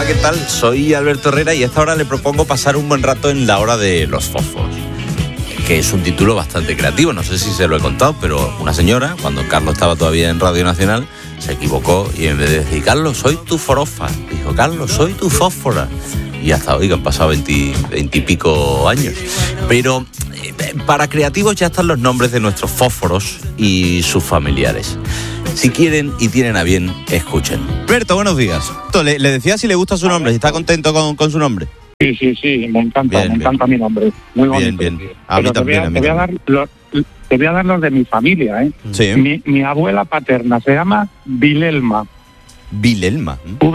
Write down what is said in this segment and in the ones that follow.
Hola, ¿qué tal? Soy Alberto Herrera y a esta hora le propongo pasar un buen rato en la hora de los fósforos, que es un título bastante creativo. No sé si se lo he contado, pero una señora, cuando Carlos estaba todavía en Radio Nacional, se equivocó y en vez de decir Carlos, soy tu forofa, dijo Carlos, soy tu fósfora. Y hasta hoy, que han pasado 20 y pico años. Pero para creativos ya están los nombres de nuestros fósforos y sus familiares. Si quieren y tienen a bien, escuchen. Alberto, buenos días. Le decía si le gusta su nombre, si está contento con su nombre. Sí, me encanta, me encanta mi nombre. Muy bonito. Bien. A mí también. Te voy a dar los de mi familia, ¿eh? Sí. Mi abuela paterna se llama Vilelma. Vilelma.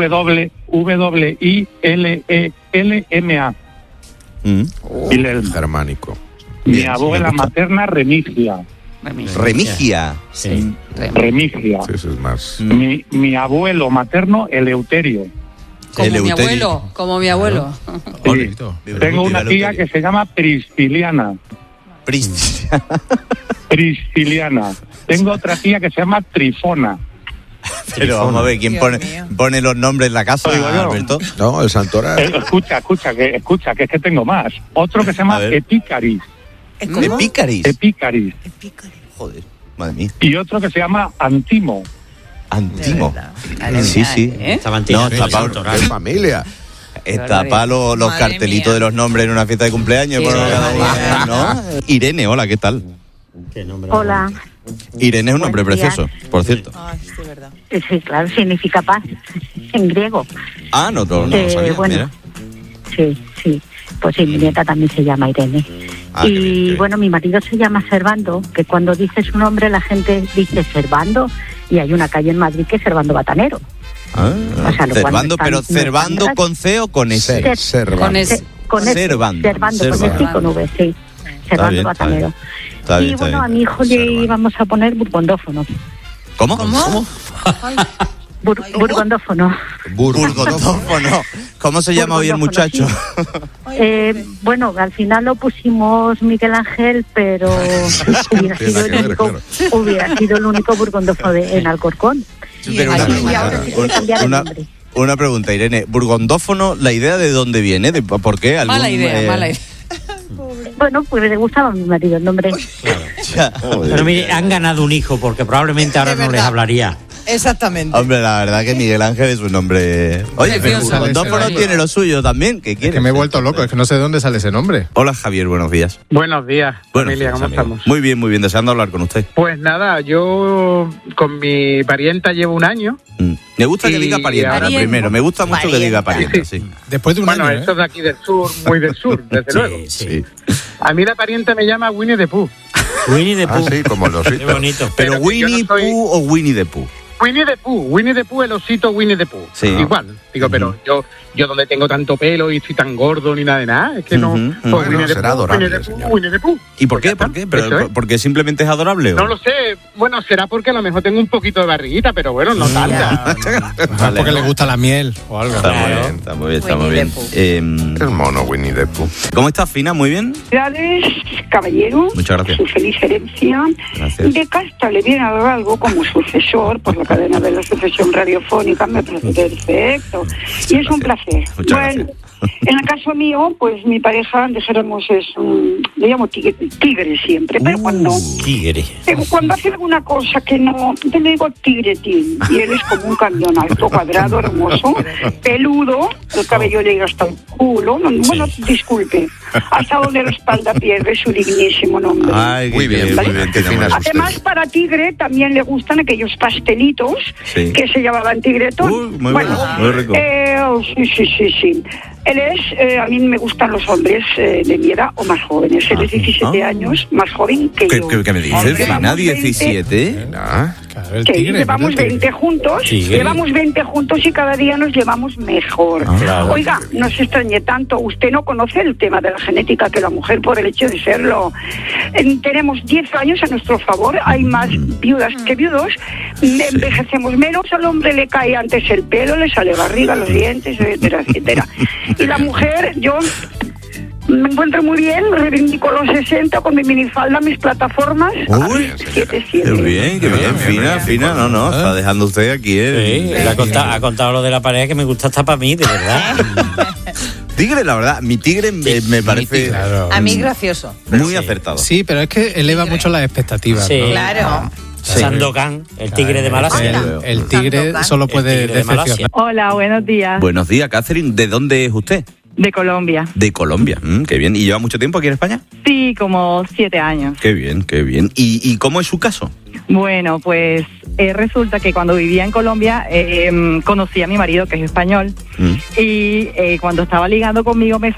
W-I-L-E-L-M-A. Vilelma. Germánico. Mi abuela materna, Remigia. Remigia. Sí. Remigia. Sí, eso es más. Mi abuelo materno, Eleuterio. Como mi abuelo. Sí. Tengo una tía que se llama Prisciliana. Prisciliana. Tengo otra tía que se llama Trifona. Pero vamos a ver, ¿quién pone los nombres en la casa, Alberto? No, el Santoral. Escucha, que es que tengo más. Otro que se llama Epicaris. ¿Cómo? Epicaris. Joder, madre mía. Y otro que se llama Antimo. Antimo. Sí. Estaba No, está ¡Qué familia! Está para los Madre cartelitos mía. de los nombres en una fiesta de cumpleaños. Sí, ¿no? Irene, hola, ¿qué tal? Hola. Irene es un nombre Buenos días. precioso, por cierto. Sí, verdad. Sí, claro, significa paz en griego. Ah, no lo sabía, bueno, mira. Sí. Pues sí, mi nieta también se llama Irene. Qué bien, qué bien. Bueno, mi marido se llama Servando, que cuando dice su nombre la gente dice Servando, y hay una calle en Madrid que es Servando Batanero. O sea, lo cual Cervando, está- pero no Cervando está- con C o con S. Con S, Servando. con S y con V, sí. Servando bien, Batanero. Está bien, Y está bueno, bien. a mi hijo le Servando. íbamos a poner burgondófono. ¿Cómo? Burgondófono. Burgondófono. ¿Cómo se llama hoy el muchacho? Bueno, al final lo pusimos Miguel Ángel, pero hubiera Tiene sido que ver, claro. hubiera sido el único burgondófono en Alcorcón. Pero Y ahora sí que cambiar el nombre. una pregunta, Irene. Burgondófono, ¿la idea de dónde viene? ¿Por qué? Mala idea. Bueno, pues le gustaba a mi marido el nombre. Pero mire, han ganado un hijo porque probablemente ahora De no les verdad. hablaría. Exactamente. Hombre, la verdad que Miguel Ángel es un nombre... Oye, pero Precioso. Burgondófono tiene lo suyo también. ¿Qué Es quieres? que me he vuelto loco, es que no sé de dónde sale ese nombre. Hola, Javier, buenos días. Buenos días, familia, ¿cómo amigo. estamos? Muy bien, deseando hablar con usted. Pues nada, yo con mi parienta llevo un año. Me gusta que Y diga parienta Parienta. primero. Me gusta mucho que diga parienta, sí. Después de un Bueno, año, esto de aquí del sur, muy del sur, desde luego. Sí. A mí la parienta me llama Winnie the Pooh. Winnie the Ah, Pooh. sí, como los Qué bonito. Pero Pero que yo Winnie no soy- Pooh o Winnie the Pooh. Winnie the Pooh, el osito Winnie the Pooh. Sí. Igual, digo, pero yo donde tengo tanto pelo y estoy tan gordo ni nada de nada, es que no. Ujú. Pues Bueno, Winnie the será Pooh, adorable, Winnie the Pooh, señor. Winnie the Pooh. ¿Y por Pues ya qué? ¿Por está, qué? ¿Pero eso es. porque simplemente es adorable? ¿o? No lo sé, bueno, será porque a lo mejor tengo un poquito de barriguita, pero bueno, no tanta. Vale, porque ¿no? le gusta la miel o algo. Está muy bien, está muy bien, está muy bien. Es mono Winnie the Pooh. ¿Cómo estás, Fina? ¿Muy bien? Felicidades, caballero. Muchas gracias. Su feliz herencia. Gracias. De Casta le viene a dar algo como sucesor por la cadena de la sucesión radiofónica. Me parece perfecto. Y es un placer. Muchas Bueno, gracias. en el caso mío, pues mi pareja, dijéramos, es un... Le llamo tigre siempre, pero cuando Tigre. hace alguna cosa que no, yo le digo tigretín, y él es como un camión alto, cuadrado, hermoso, peludo, el cabello le llega hasta el culo, bueno, disculpe, hasta donde la espalda pierde su dignísimo nombre. Ay, Muy bien, muy muy bien. qué fina es usted. Además, para tigre también le gustan aquellos pastelitos Sí. que se llamaban tigretón. Muy bueno, muy rico. Sí. Él es, a mí me gustan los hombres de mi edad o más jóvenes. Él es 17 años, más joven que yo. ¿Qué me dices, Hombre, Fina? vamos 17. Ah, Claro, el Que tigre. llevamos el tigre. 20 juntos, Tigre. llevamos 20 juntos y cada día nos llevamos mejor. Claro. Oiga, no se extrañe tanto, usted no conoce el tema de la genética, que la mujer por el hecho de serlo. Tenemos 10 años a nuestro favor, hay más viudas que viudos, envejecemos menos, al hombre le cae antes el pelo, le sale barriga, los dientes, etcétera, etcétera. Y la mujer, yo Me encuentro muy bien, reivindico los 60 con mi minifalda, mis plataformas. Uy, 7-7. qué bien, fina. No, está dejando usted aquí, Sí, él ha contado lo de la pareja que me gusta hasta para mí, de verdad. Tigre, la verdad, mi tigre me parece Claro. A mí es gracioso. muy acertado. Sí, pero es que eleva mucho las expectativas. Sí. ¿no? Claro. Sandokan, el tigre de Malasia. El tigre Sandokan. solo puede El tigre de Malasia. decepcionar. Hola, buenos días. Buenos días, Catherine. ¿De dónde es usted? De Colombia. De Colombia. Qué bien. ¿Y lleva mucho tiempo aquí en España? Sí, como 7 años. Qué bien. ¿Y cómo es su caso? Bueno, pues resulta que cuando vivía en Colombia conocí a mi marido, que es español, y cuando estaba ligando conmigo me